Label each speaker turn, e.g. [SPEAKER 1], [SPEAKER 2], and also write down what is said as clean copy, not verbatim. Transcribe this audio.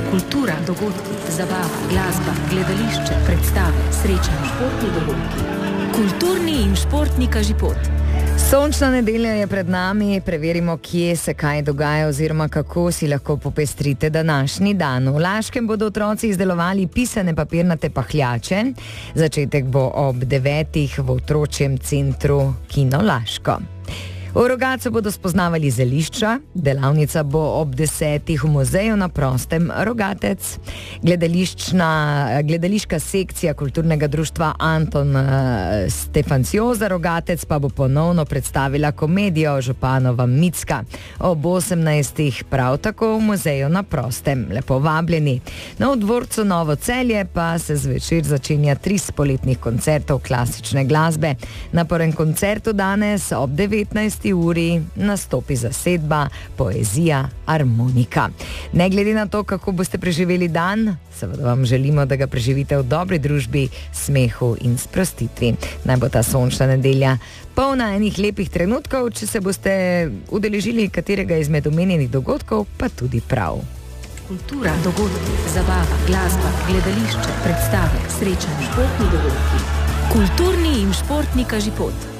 [SPEAKER 1] Kultura, dogodki, zabava, glasba, gledališče, predstave, srečanja, športni dogodki. Kulturni in športni kažipot.
[SPEAKER 2] Sončna nedelja je pred nami, preverimo, kje se kaj dogaja oziroma kako si lahko popestrite današnji dan. V Laškem bodo otroci izdelovali pisane papirnate pahljače. Začetek bo ob 9:00 v otročjem centru Kino Laško. V Rogatcu bodo spoznavali zelišča, delavnica bo ob 10:00 v muzeju na prostem Rogatec. Gledališka sekcija kulturnega društva Anton Stefancioza Rogatec pa bo ponovno predstavila komedijo Županova Micka. Ob 18:00 prav tako v muzeju na prostem. Lepo vabljeni. V dvorcu Novo Celje pa se zvečer začenja 3 poletnih koncertov klasične glasbe. Na prvem koncertu danes ob 19:00 nastopi zasedba Poezija Armonika. Ne glede na to, kako boste preživeli dan, seveda vam želimo, da ga preživite v dobri družbi, smehu in sprostitvi. Naj bo ta sončna nedelja polna enih lepih trenutkov, če se boste udeležili katerega izmed omenjenih dogodkov, pa tudi prav.
[SPEAKER 1] Kultura, dogodki, zabava, glasba, gledališče, predstave, srečanja, športni dogodki. Kulturni in športni kažipot.